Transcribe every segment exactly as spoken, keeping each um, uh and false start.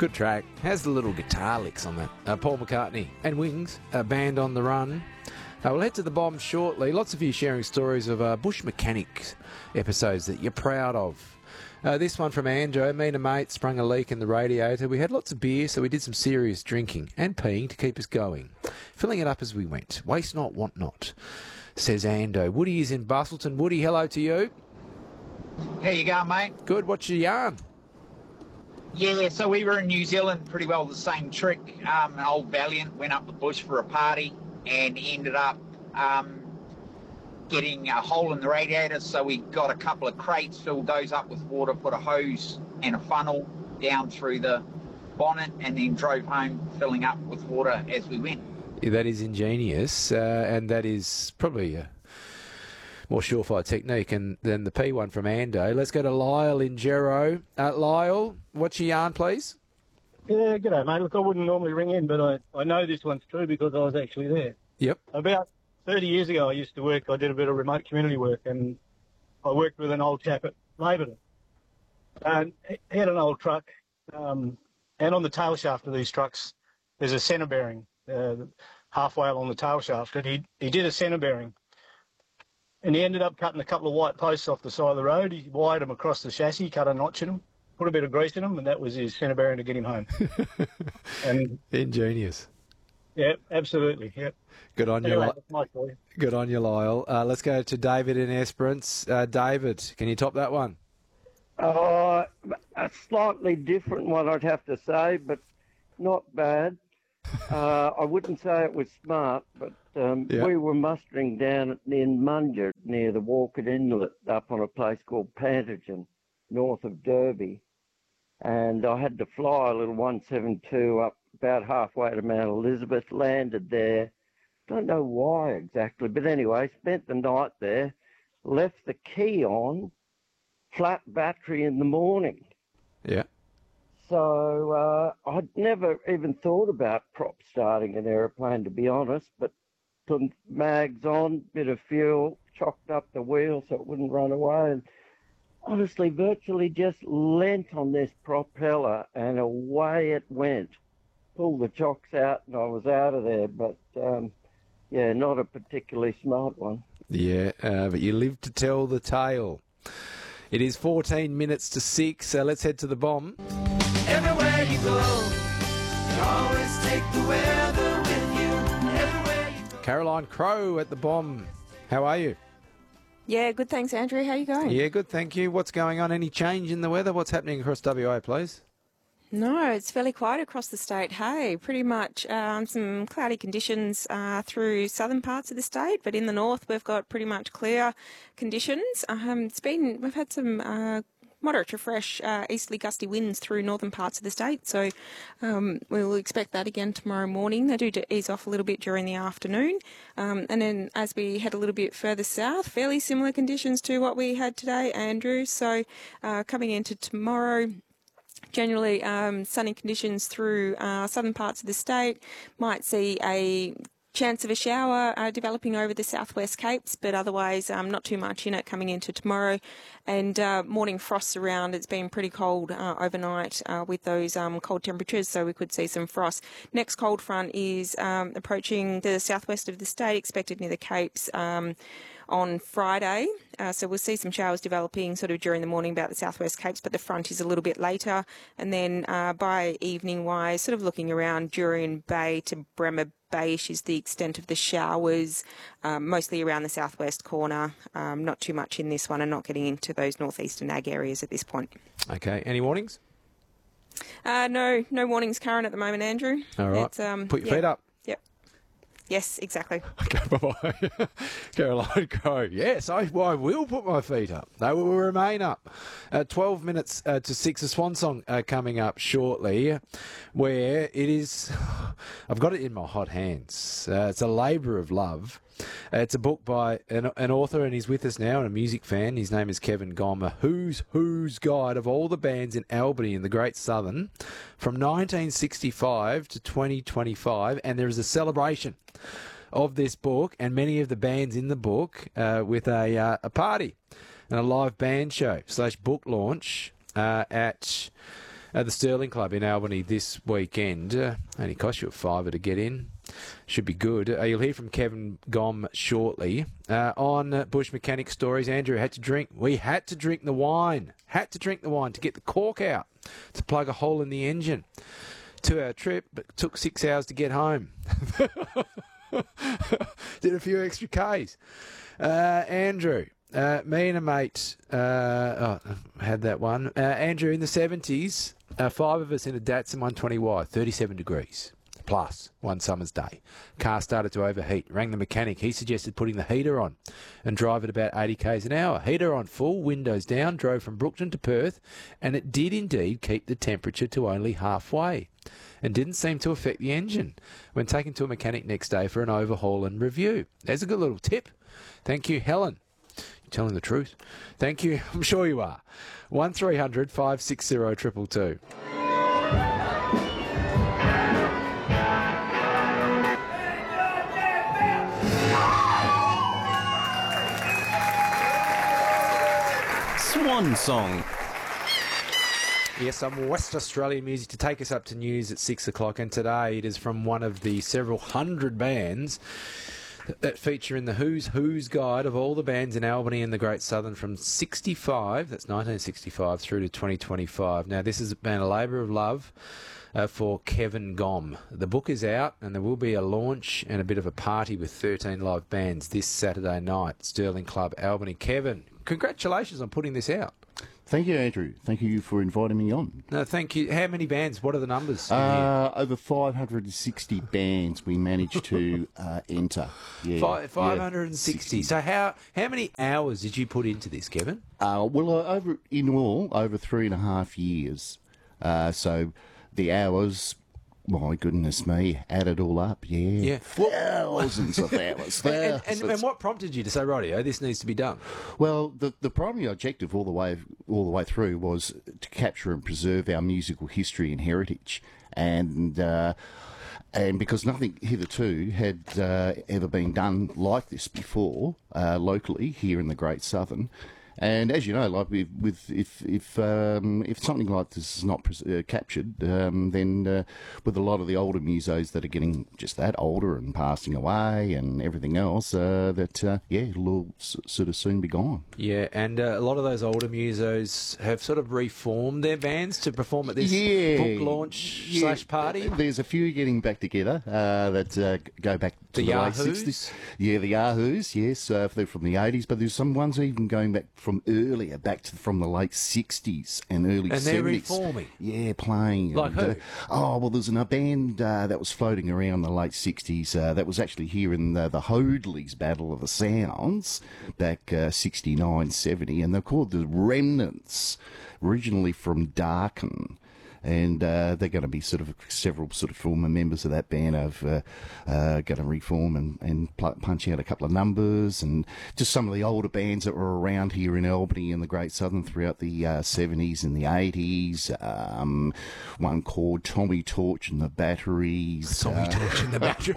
Good track. Has the little guitar licks on that. Uh, Paul McCartney and Wings, a band on the run. Uh, we'll head to the bomb shortly. Lots of you sharing stories of uh, bush mechanics episodes that you're proud of. Uh, this one from Andrew. Me and a mate sprung a leak in the radiator. We had lots of beer, so we did some serious drinking and peeing to keep us going. Filling it up as we went. Waste not, want not, says Ando. Woody is in Bustleton. Woody, hello to you. How you going, mate? Good. What's your yarn? Yeah, so we were in New Zealand, pretty well the same trick. Um, an old Valiant went up the bush for a party and ended up um, getting a hole in the radiator. So we got a couple of crates, filled those up with water, put a hose and a funnel down through the bonnet, and then drove home filling up with water as we went. Yeah, that is ingenious, uh, and that is probably a more surefire technique and, than the P one from Ando. Let's go to Lyle in Gero. Uh, Lyle, what's your yarn, please? Yeah, g'day, mate. Look, I wouldn't normally ring in, but I, I know this one's true because I was actually there. Yep. About thirty years ago, I used to work, I did a bit of remote community work, and I worked with an old chap at Labourton. And he had an old truck, um, and on the tail shaft of these trucks, there's a centre bearing uh, halfway along the tail shaft, and he, he did a centre bearing. And he ended up cutting a couple of white posts off the side of the road. He wired them across the chassis, cut a notch in them, put a bit of grease in them, and that was his centre bearing to get him home. And ingenious. Yeah, absolutely. Yep. Good on anyway, you. That's my story. Good on you, Lyle. Uh, let's go to David in Esperance. Uh, David, can you top that one? Uh, a slightly different one, I'd have to say, but not bad. Uh, I wouldn't say it was smart, but um, Yeah. we were mustering down in Mungert near the Walker Inlet up on a place called Panterton, north of Derby. And I had to fly a little one seventy-two up about halfway to Mount Elizabeth, landed there. Don't know why exactly, but anyway, spent the night there, left the key on, flat battery in the morning. Yeah. So uh, I'd never even thought about prop starting an aeroplane, to be honest, but put mags on, bit of fuel, chocked up the wheel so it wouldn't run away, and honestly virtually just leant on this propeller and away it went. Pulled the chocks out and I was out of there, but um, yeah, not a particularly smart one. Yeah, uh, but you live to tell the tale. It is fourteen minutes to six, so let's head to the bomb. Everywhere you go, you always take the weather with you. Everywhere you go. Caroline Crow at the bomb. How are you? Yeah, good, thanks, Andrew. How are you going? Yeah, good, thank you. What's going on? Any change in the weather? What's happening across W A, please? No, it's fairly quiet across the state. Hey, pretty much um, some cloudy conditions uh, through southern parts of the state, but in the north we've got pretty much clear conditions. Um, it's been we've had some uh, moderate to fresh uh, easterly gusty winds through northern parts of the state, so um, we'll expect that again tomorrow morning. They do ease off a little bit during the afternoon, um, and then as we head a little bit further south, fairly similar conditions to what we had today, Andrew. So uh, coming into tomorrow, generally um, sunny conditions through uh, southern parts of the state. Might see a chance of a shower uh, developing over the southwest Capes, but otherwise um, not too much in it coming into tomorrow. And uh, morning frosts around. It's been pretty cold uh, overnight uh, with those um, cold temperatures, so we could see some frost. Next cold front is um, approaching the southwest of the state, expected near the Capes um, on Friday. Uh, so we'll see some showers developing sort of during the morning about the southwest Capes, but the front is a little bit later. And then uh, by evening-wise, sort of looking around Jurien Bay to Bremer Bayish is the extent of the showers, um, mostly around the southwest corner. Um, not too much in this one, and not getting into those northeastern ag areas at this point. Okay, any warnings? Uh, no, no warnings current at the moment, Andrew. All right. It's, um, Put your yeah. feet up. Yes, exactly. Okay, bye-bye. Caroline Crow. Yes, I, well, I will put my feet up. They will remain up. Uh, twelve minutes uh, to six, a swan song uh, coming up shortly, where it is, I've got it in my hot hands. Uh, it's a labour of love. Uh, it's a book by an, an author, and he's with us now, and a music fan. His name is Kevin Gomer. Who's Who's Guide of all the bands in Albany in the Great Southern from nineteen sixty-five to twenty twenty-five, and there is a celebration of this book and many of the bands in the book uh, with a uh, a party and a live band show slash book launch uh, at at the Sterling Club in Albany this weekend. Uh, only cost you a fiver to get in. Should be good. Uh, you'll hear from Kevin Gom shortly. Uh, on uh, Bush Mechanic Stories, Andrew had to drink. We had to drink the wine. Had to drink the wine to get the cork out, to plug a hole in the engine. Two-hour trip, but took six hours to get home. Did a few extra Ks. Uh, Andrew, uh, me and a mate uh, oh, had that one. Uh, Andrew, in the seventies, uh, five of us in a Datsun one twenty Y, thirty-seven degrees plus one summer's day. Car started to overheat. Rang the mechanic. He suggested putting the heater on and drive at about eighty k's an hour. Heater on full, windows down, drove from Brookton to Perth, and it did indeed keep the temperature to only halfway and didn't seem to affect the engine when taken to a mechanic next day for an overhaul and review. There's a good little tip. Thank you, Helen. You're telling the truth. Thank you. I'm sure you are. one three hundred five six zero two two two. Swan Song. Yes, some West Australian music to take us up to news at six o'clock, and today it is from one of the several hundred bands that feature in the Who's Who's guide of all the bands in Albany and the Great Southern from sixty-five, that's nineteen sixty-five, through to twenty twenty-five. Now, this has been a labour of love uh, for Kevin Gom. The book is out, and there will be a launch and a bit of a party with thirteen live bands this Saturday night, Sterling Club, Albany. Kevin, congratulations on putting this out. Thank you, Andrew. Thank you for inviting me on. No, thank you. How many bands? What are the numbers? in here? Uh, over five hundred sixty bands we managed to uh, enter. Yeah, Five, yeah, five hundred sixty. So how how many hours did you put into this, Kevin? Uh, well, uh, over in all, over three and a half years. Uh, so the hours, my goodness me, add it all up, yeah. Yeah. Thousands of hours. And, and, and, thousands. and what prompted you to say, rightio, this needs to be done? Well, the the primary objective all the way all the way through was to capture and preserve our musical history and heritage, and uh, and because nothing hitherto had uh, ever been done like this before uh, locally here in the Great Southern. And as you know, like with, with if if um, if something like this is not pres- uh, captured, um, then uh, with a lot of the older musos that are getting just that older and passing away and everything else, uh, that uh, yeah, it'll all s- sort of soon be gone. Yeah, and uh, a lot of those older musos have sort of reformed their bands to perform at this Yeah. book launch Yeah. slash party. There's a few getting back together uh, that uh, go back to The the, late Yahoos? sixties. Yeah, the Yahoos, yes, uh, they're from the eighties, but there's some ones even going back from earlier, back to from the late sixties and early And they're seventies. reforming? Yeah, playing. Like and, who? uh, oh, well, there's a band uh, that was floating around in the late sixties uh, that was actually here in the, the Hoadleys Battle of the Sounds back uh, sixty-nine, seventy, and they're called the Remnants, originally from Darken. And uh, they're going to be sort of several sort of former members of that band have uh, uh, going to reform and, and pl- punch out a couple of numbers, and just some of the older bands that were around here in Albany and the Great Southern throughout the uh, seventies and the eighties. Um, one called Tommy Torch and the Batteries. Tommy uh, Torch and the Battery.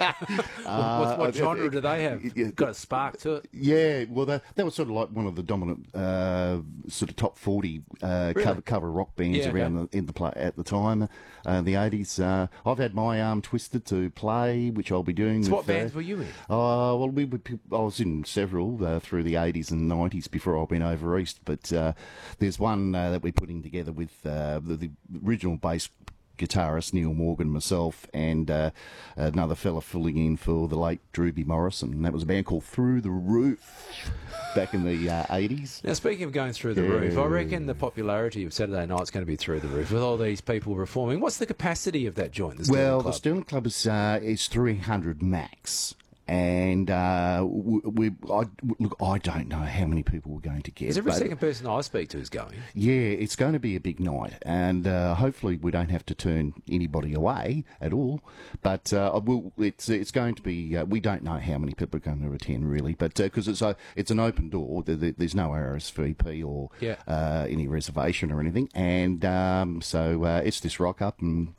what, what genre do they have? Got a spark to it? Yeah, well, that, that was sort of like one of the dominant uh, sort of top forty uh, Really? cover cover rock bands Yeah, okay. around the, in the play at the time, uh, the eighties. Uh, I've had my arm twisted to play, which I'll be doing. So with, what bands uh, were you in? Uh, well, we were, I was in several uh, through the eighties and nineties before I went over east, but uh, there's one uh, that we're putting together with uh, the, the original bass guitarist Neil Morgan, myself, and uh, another fella filling in for the late Drewby Morrison. That was a band called Through the Roof back in the uh, eighties. Now, speaking of going through the Yeah. roof, I reckon the popularity of Saturday night's going to be through the roof with all these people reforming. What's the capacity of that joint? The Sterling Well, Club? the Sterling Club is uh, is three hundred max. And uh, we, we I, look, I don't know how many people we're going to get. Because every but second person I speak to is going. yeah, it's going to be a big night, and uh, hopefully we don't have to turn anybody away at all. But uh, I will, it's it's going to be. Uh, we don't know how many people are going to attend really, but because uh, it's a, it's an open door. There, there- there's no R S V P or Yeah. uh, any reservation or anything, and um, so uh, it's this rock up and.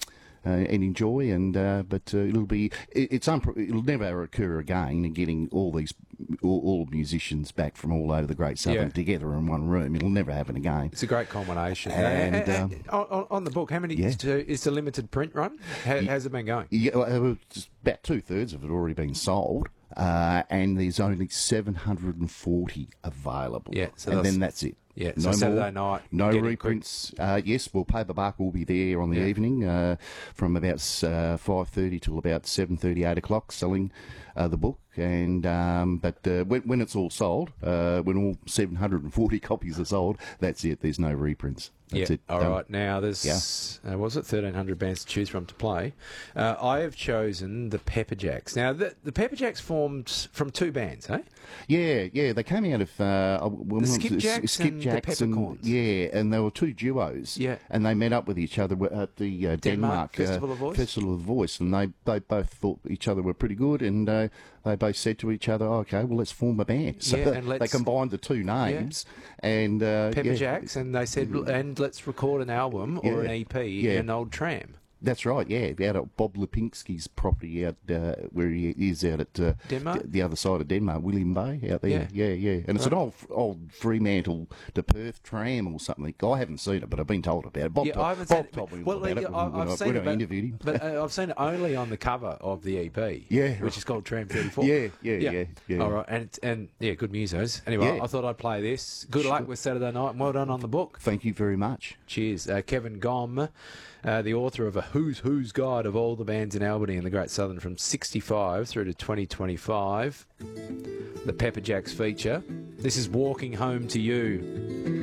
uh, and enjoy. And uh, but uh, it'll be it, it's unpro- it'll never occur again. Getting all these all, all musicians back from all over the Great Southern Yeah. together in one room, it'll never happen again. It's a great combination. And, Uh, uh, um, uh, on, on the book, how many yeah. is, to, is the limited print run? How, how's it been going? Yeah, well, uh, just about two thirds of it already been sold, uh, and there's only seven hundred and forty available. Yeah, so and that's- then that's it. Yeah, no so Saturday more, night, no get it reprints. Uh, yes, well, Paperback will be there on the Yeah. evening uh, from about uh, five thirty till about seven thirty, eight o'clock, selling uh, the book. And um, but uh, when, when it's all sold, uh, when all seven hundred and forty copies are sold, that's it. There's no reprints. That's yeah. it. All Done. right. Now there's uh, was it thirteen hundred bands to choose from to play. Uh, I have chosen the Pepperjacks. Now the the Pepperjacks formed from two bands, eh? Yeah, yeah, they came out of uh, when was it? Skipjacks and the Skipjacks and Peppercorns. yeah, and they were two duos. Yeah. and they met up with each other at the uh, Denmark Denmark, Festival uh, of Voice? Festival of Voice, and they they both thought each other were pretty good, and uh, they both said to each other, "Okay, well, let's form a band." So Yeah, and they let's- combined the two names, and uh, yeah, Pepperjacks, and they said, and let's record an album or an Yeah. E P Yeah. in an old tram. That's right, yeah. Out at Bob Lipinski's property out uh, where he is out at uh, Denmark? d- the other side of Denmark, William Bay out there. Yeah. Yeah, yeah. And it's an old old Fremantle to Perth tram or something. I haven't seen it, but I've been told about it. Bob, Yeah, told, I haven't Bob seen it. told me all Well, about yeah, it I- when, I've I, seen when it, I but- interviewed him. But uh, I've seen it only on the cover of the E P. Yeah. which is called Tram thirty-four. Yeah, yeah, yeah, yeah. All right, and it's- and yeah, good musos. Anyway, Yeah. I thought I'd play this. Good luck with Saturday night, and well done on the book. Thank you very much. Cheers, uh, Kevin Gomm, uh, the author of a Who's Who's Guide of all the bands in Albany and the Great Southern from sixty-five through to twenty twenty-five. The Pepperjacks feature. This is Walking Home to You.